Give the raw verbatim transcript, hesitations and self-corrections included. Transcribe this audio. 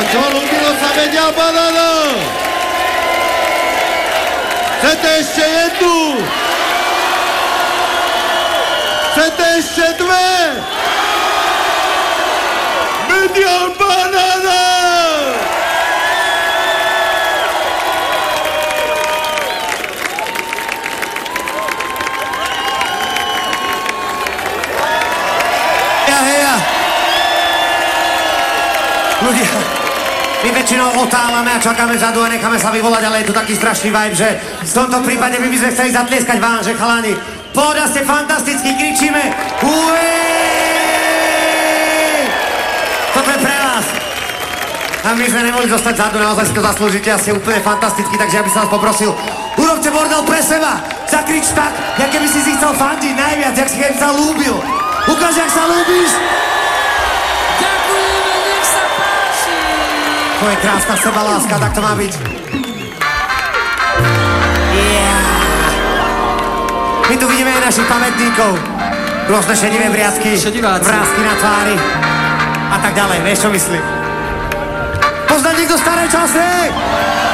Čo, ľúbilo sa media banana? Chcete ešte jednu? Chcete ešte dve? Medial banana! Ľudia, my väčšinou otálame a čakáme vzadu a necháme sa vyvolať, ale je tu taký strašný vibe, že v tomto prípade my by sme chceli zatlieskať vám, že chalani, pohoda, ste fantasticky, kričíme ueeeeej! Toto je pre vás. A my sme nemohli zostať vzadu, naozaj si to zaslúžite a ste úplne fantastickí, takže ja by som vás poprosil, urobte bordel pre seba, zakrič tak, jak keby si si chcel fandiť najviac, jak si keby sa ľúbil. Ukáž, jak sa ľúbiš. To je krásna sebaláska, tak to má byť. Yeah. My tu vidíme aj našich pamätníkov. Rôzne šedivé vriazky, vrásky na tvári a tak ďalej. Vieš, čo myslím? Poznať niekto staré časy?